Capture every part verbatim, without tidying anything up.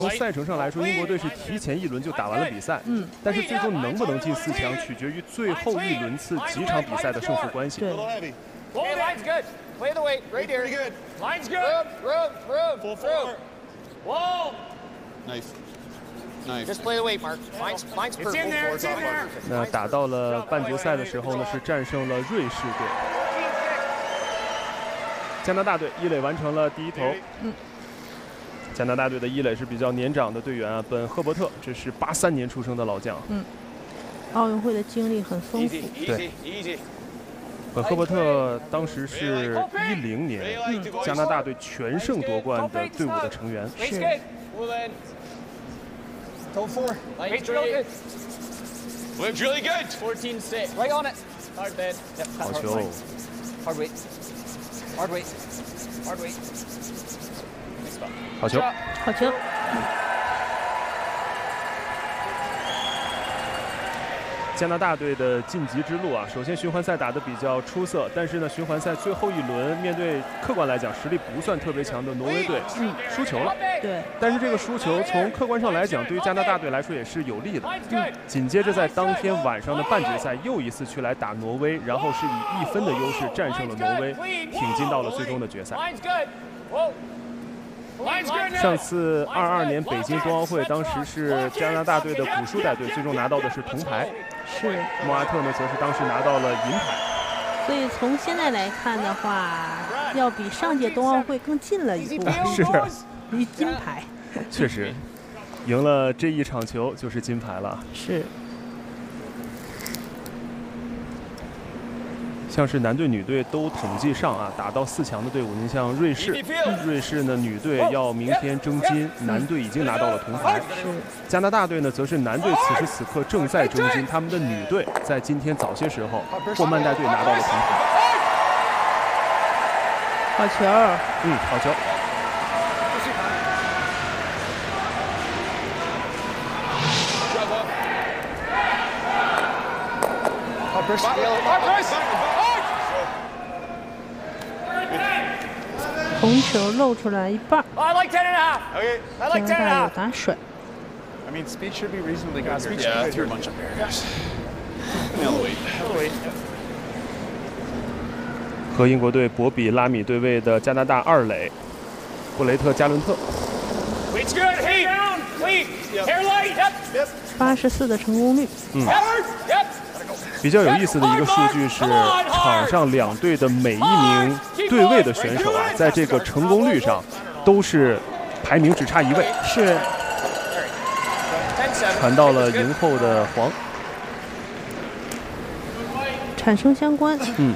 从赛程上来说，英国队是提前一轮就打完了比赛，嗯，但是最终能不能进四强，取决于最后一轮次几场比赛的胜负关系。 对。Okay, line's good. Play the weight right here. Good. Line's good. Room, room, room, room. Wall. Nice. Nice. Just play the weight, Mark. Line's, line's perfect. It's in there. It's in there. 那打到了半决赛的时候呢，是战胜了瑞士队。加拿大队伊磊完成了第一投。嗯。加拿大队的伊磊是比较年长的队员啊，本赫伯特，这是八三年出生的老将。 嗯。奥运会的经历很丰富。 对。本赫伯特当时是一零年加拿大队全胜夺冠的队伍的成员。 是。 Toe four. Weight's really good. Weight's really good. fourteen six. Right on it. Hard bed. Yep. 好球。 Hard weight. Hard weight. Hard weight. 好球。 好球。 加拿大队的晋级之路啊，首先循环赛打得比较出色，但是呢，循环赛最后一轮面对客观来讲实力不算特别强的挪威队，嗯，输球了。 对。但是这个输球从客观上来讲，对于加拿大队来说也是有利的。嗯。紧接着在当天晚上的半决赛又一次去来打挪威，然后是以一分的优势战胜了挪威，挺进到了最终的决赛。上次二二年北京冬奥会，当时是加拿大队的古舒带队最终拿到的是铜牌。 是， 莫阿特呢，则是当时拿到了银牌。 所以从现在来看的话，要比上届冬奥会更近了一步。 是， 离金牌。 确实，赢了这一场球就是金牌了。 是。 像是男队、女队都统计上啊，打到四强的队伍，您像瑞士，瑞士呢女队要明天争金，男队已经拿到了铜牌。加拿大队呢，则是男队此时此刻正在争金，他们的女队在今天早些时候或曼代队拿到了铜牌。 好球！ 嗯，好球。 红球露出来一半。 I like ten and a half. Okay. I like ten and a half. 加拿大有打水。 I mean, speed should be reasonably good. Speed should be good. You're a bunch of bears. Nail the weight. Nail the weight. 和英国队博比拉米对位的加拿大二垒布雷特·加伦特。 Weight's good. Hey, down. Weight. Hair light. Yep. 八十四的成功率。 嗯。 Yep. 比较有意思的一个数据是，场上两队的每一名对位的选手啊，在这个成功率上都是排名只差一位。 是。 传到了赢后的黄。 产生相关。 嗯。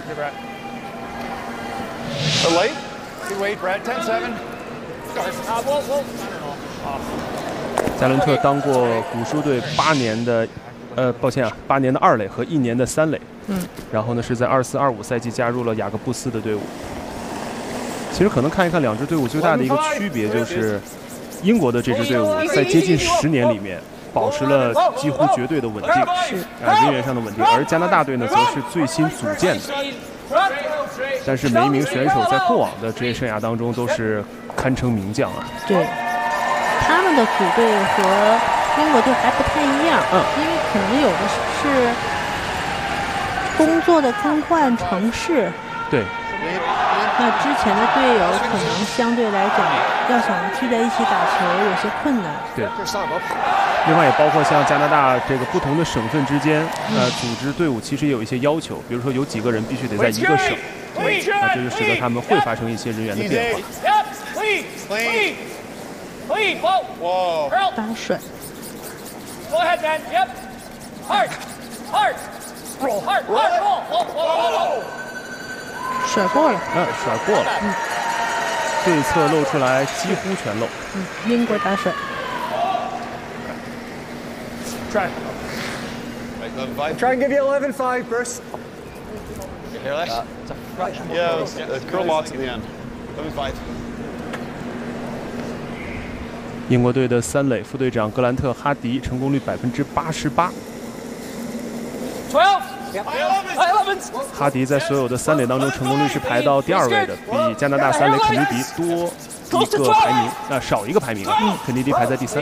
加伦特当过古舒队八年的。呃，抱歉啊，八年的二垒和一年的三垒， 嗯， 然后呢是在二四二五赛季加入了雅各布斯的队伍。其实可能看一看两支队伍最大的一个区别就是，英国的这支队伍在接近十年里面保持了几乎绝对的稳定， 是啊人员上的稳定，而加拿大队呢则是最新组建的，但是每一名选手在过往的职业生涯当中都是堪称名将啊。 对，他们的组队和英国队还不太一样， 嗯， 因为可能有的是工作的更换城市， 对， 那之前的队友可能相对来讲，要想聚在一起打球有些困难。 对，另外也包括像加拿大这个不同的省份之间，呃，组织队伍其实也有一些要求，比如说有几个人必须得在一个省，啊，这就使得他们会发生一些人员的变化。 打水。 Go ahead, man. Yep. Hard. Hard. Roll. Hard. Hard. Roll. Roll. Roll. Roll. 甩过了。 嗯，甩过了。嗯。对侧露出来，几乎全露。 嗯，英国打水。 Try. Try and give you eleven five, Bruce. Hear that? Uh, it's a fraction. Yeah, it was, uh, curl lots at the end. eleven five. 英国队的三垒副队长格兰特·哈迪成功率百分之八十八。哈迪在所有的三垒当中成功率是排到第二位的，比加拿大三垒肯尼迪多一个排名，那、呃、少一个排名啊。肯尼迪排在第三。